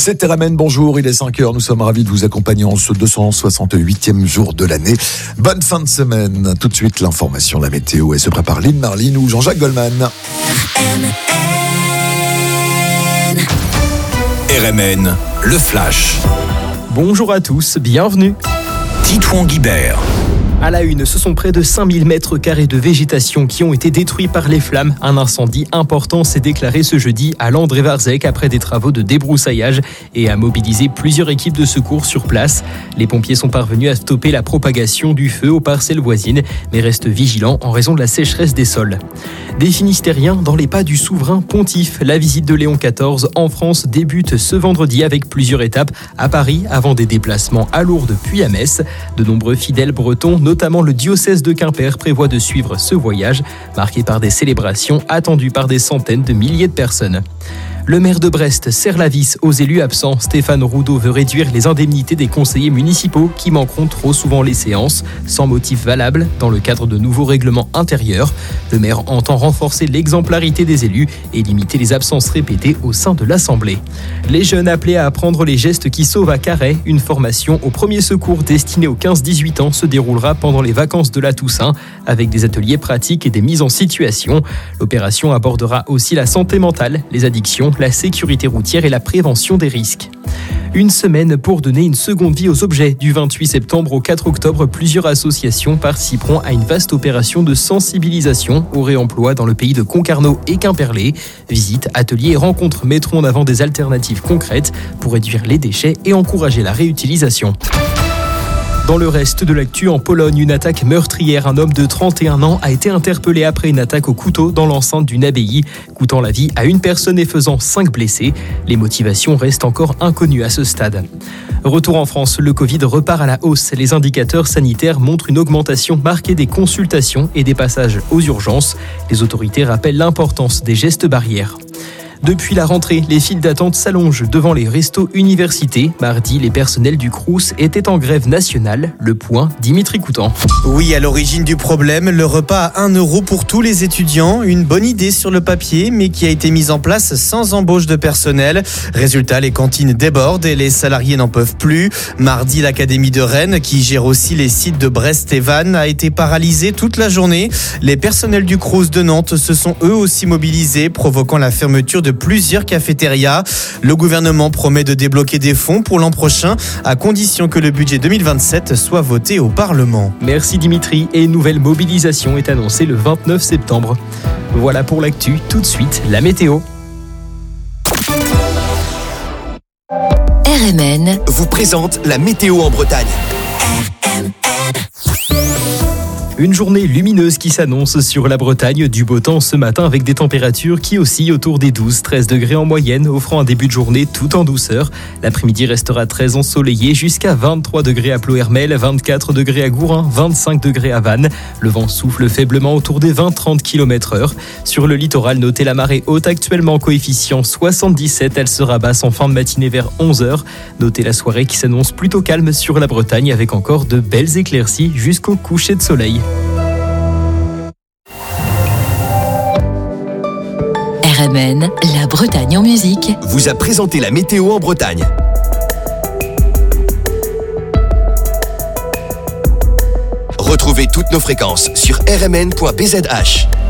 C'est RMN, bonjour, il est 5h, nous sommes ravis de vous accompagner en ce 268e jour de l'année. Bonne fin de semaine. Tout de suite, l'information, la météo, et se prépare Lynn Marlin ou Jean-Jacques Goldman. RMN, le Flash. Bonjour à tous, bienvenue. Titouan Guibert. À la une, ce sont près de 5000 mètres carrés de végétation qui ont été détruits par les flammes. Un incendie important s'est déclaré ce jeudi à Landré-Varzec après des travaux de débroussaillage et a mobilisé plusieurs équipes de secours sur place. Les pompiers sont parvenus à stopper la propagation du feu aux parcelles voisines, mais restent vigilants en raison de la sécheresse des sols. Des Finistériens dans les pas du souverain pontife. La visite de Léon XIV en France débute ce vendredi avec plusieurs étapes à Paris avant des déplacements à Lourdes puis à Metz. De nombreux fidèles bretons, notamment le diocèse de Quimper, prévoit de suivre ce voyage, marqué par des célébrations attendues par des centaines de milliers de personnes. Le maire de Brest serre la vis aux élus absents. Stéphane Roudot veut réduire les indemnités des conseillers municipaux qui manqueront trop souvent les séances, sans motif valable, dans le cadre de nouveaux règlements intérieurs. Le maire entend renforcer l'exemplarité des élus et limiter les absences répétées au sein de l'Assemblée. Les jeunes appelés à apprendre les gestes qui sauvent à Carhaix. Une formation au premier secours destinée aux 15-18 ans se déroulera pendant les vacances de la Toussaint, avec des ateliers pratiques et des mises en situation. L'opération abordera aussi la santé mentale, les addictions, la sécurité routière et la prévention des risques. Une semaine pour donner une seconde vie aux objets. Du 28 septembre au 4 octobre, plusieurs associations participeront à une vaste opération de sensibilisation au réemploi dans le pays de Concarneau et Quimperlé. Visites, ateliers et rencontres mettront en avant des alternatives concrètes pour réduire les déchets et encourager la réutilisation. Dans le reste de l'actu, en Pologne, une attaque meurtrière. Un homme de 31 ans a été interpellé après une attaque au couteau dans l'enceinte d'une abbaye, coûtant la vie à une personne et faisant 5 blessés. Les motivations restent encore inconnues à ce stade. Retour en France, le Covid repart à la hausse. Les indicateurs sanitaires montrent une augmentation marquée des consultations et des passages aux urgences. Les autorités rappellent l'importance des gestes barrières. Depuis la rentrée, les files d'attente s'allongent devant les restos universités. Mardi, les personnels du Crous étaient en grève nationale. Le point, Dimitri Coutan. Oui, à l'origine du problème, le repas à 1 € pour tous les étudiants. Une bonne idée sur le papier, mais qui a été mise en place sans embauche de personnel. Résultat, les cantines débordent et les salariés n'en peuvent plus. Mardi, l'Académie de Rennes, qui gère aussi les sites de Brest et Vannes, a été paralysée toute la journée. Les personnels du Crous de Nantes se sont eux aussi mobilisés, provoquant la fermeture de plusieurs cafétérias. Le gouvernement promet de débloquer des fonds pour l'an prochain, à condition que le budget 2027 soit voté au Parlement. Merci Dimitri, et une nouvelle mobilisation est annoncée le 29 septembre. Voilà pour l'actu, tout de suite la météo. RMN vous présente la météo en Bretagne. Une journée lumineuse qui s'annonce sur la Bretagne, du beau temps ce matin avec des températures qui oscillent autour des 12-13 degrés en moyenne, offrant un début de journée tout en douceur. L'après-midi restera très ensoleillé jusqu'à 23 degrés à Ploërmel, 24 degrés à Gourin, 25 degrés à Vannes. Le vent souffle faiblement autour des 20-30 km/h. Sur le littoral, notez la marée haute actuellement coefficient 77. Elle sera basse en fin de matinée vers 11h. Notez la soirée qui s'annonce plutôt calme sur la Bretagne avec encore de belles éclaircies jusqu'au coucher de soleil. RMN, la Bretagne en musique, vous a présenté la météo en Bretagne. Retrouvez toutes nos fréquences sur rmn.bzh.